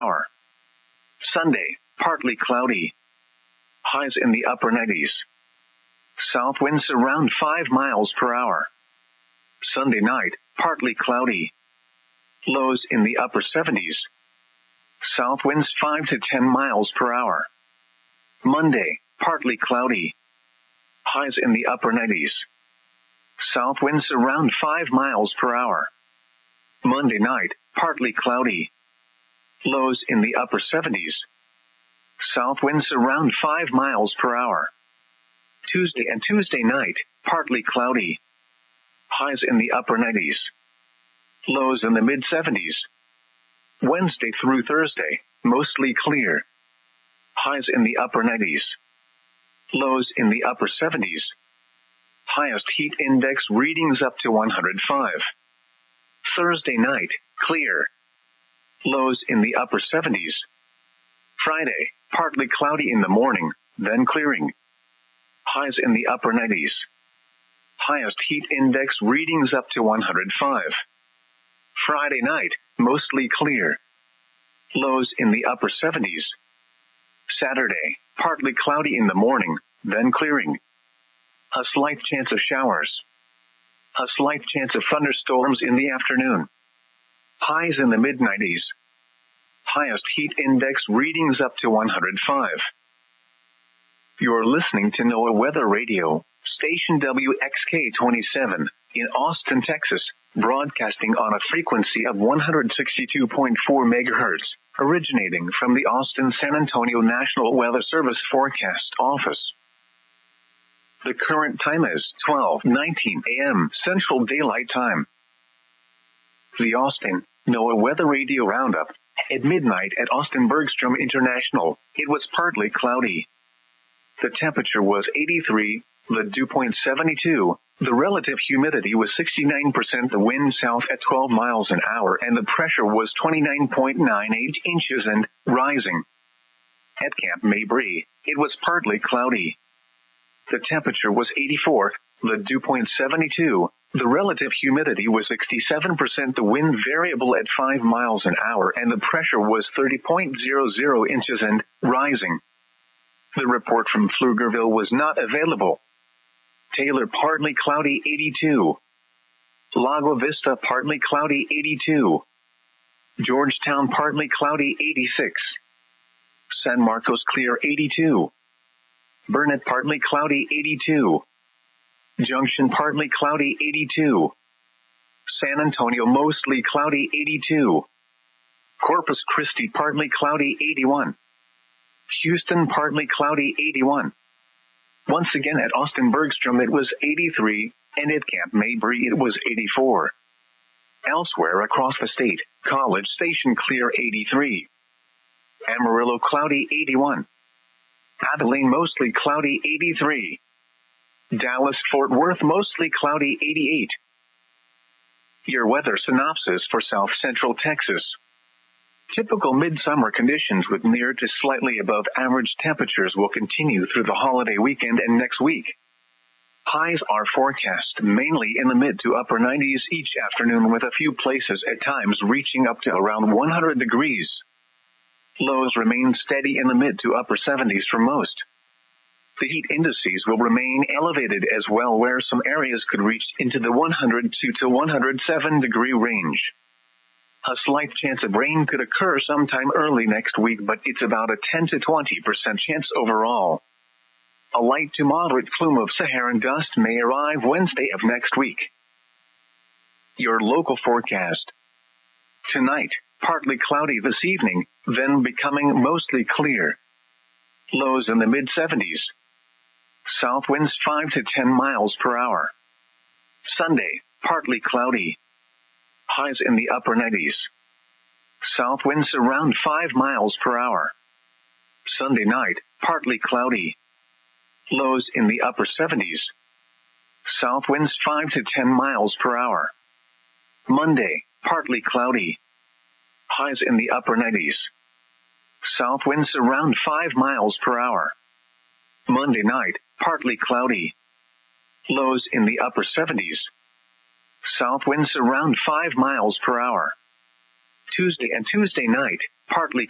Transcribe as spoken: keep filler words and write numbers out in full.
hour. Sunday, partly cloudy. Highs in the upper nineties. South winds around five miles per hour. Sunday night, partly cloudy. Lows in the upper seventies. South winds five to ten miles per hour. Monday, partly cloudy. Highs in the upper nineties. South winds around five miles per hour. Monday night, partly cloudy. Lows in the upper seventies. South winds around five miles per hour. Tuesday and Tuesday night, partly cloudy. Highs in the upper nineties. Lows in the mid seventies. Wednesday through Thursday, mostly clear. Highs in the upper nineties. Lows in the upper seventies. Highest heat index readings up to one hundred five. Thursday night, clear. Lows in the upper seventies. Friday, partly cloudy in the morning, then clearing. Highs in the upper nineties. Highest heat index readings up to one hundred five. Friday night, mostly clear. Lows in the upper seventies. Saturday, partly cloudy in the morning, then clearing. A slight chance of showers. A slight chance of thunderstorms in the afternoon. Highs in the mid nineties. Highest heat index readings up to one hundred five. You're listening to NOAA Weather Radio, station W X K twenty-seven, in Austin, Texas, broadcasting on a frequency of one hundred sixty-two point four megahertz, originating from the Austin-San Antonio National Weather Service Forecast Office. The current time is twelve nineteen a.m. Central Daylight Time. The Austin NOAA Weather Radio Roundup. At midnight at Austin Bergstrom International, it was partly cloudy. The temperature was eighty-three, the dew point seventy-two, the relative humidity was sixty-nine percent, the wind south at twelve miles an hour, and the pressure was twenty-nine point nine eight inches and rising. At Camp Mabry, it was partly cloudy. The temperature was eighty-four, the dew point seventy-two, the relative humidity was sixty-seven percent, the wind variable at five miles an hour, and the pressure was thirty point zero zero inches and rising. The report from Pflugerville was not available. Taylor partly cloudy eighty-two. Lago Vista partly cloudy eighty-two. Georgetown partly cloudy eighty-six. San Marcos clear eighty-two. Burnett partly cloudy eighty-two. Junction partly cloudy eighty-two. San Antonio mostly cloudy eighty-two. Corpus Christi partly cloudy eighty-one. Houston partly cloudy eighty-one. Once again at Austin Bergstrom it was eighty-three, and at Camp Mabry it was eighty-four. Elsewhere across the state, College Station clear eighty-three. Amarillo cloudy eighty-one. Abilene mostly cloudy eighty-three. Dallas-Fort Worth mostly cloudy eighty-eight. Your weather synopsis for South Central Texas. Typical midsummer conditions with near to slightly above average temperatures will continue through the holiday weekend and next week. Highs are forecast mainly in the mid to upper nineties each afternoon, with a few places at times reaching up to around one hundred degrees. Lows remain steady in the mid to upper seventies for most. The heat indices will remain elevated as well, where some areas could reach into the one hundred two to one hundred seven degree range. A slight chance of rain could occur sometime early next week, but it's about a ten to twenty percent chance overall. A light to moderate plume of Saharan dust may arrive Wednesday of next week. Your local forecast. Tonight, partly cloudy this evening, then becoming mostly clear. Lows in the mid seventies. South winds five to ten miles per hour. Sunday, partly cloudy. Highs in the upper nineties. South winds around five miles per hour. Sunday night, partly cloudy. Lows in the upper seventies. South winds five to ten miles per hour. Monday, partly cloudy. Highs in the upper nineties. South winds around five miles per hour. Monday night, partly cloudy. Lows in the upper seventies. South winds around five miles per hour. Tuesday and Tuesday night, partly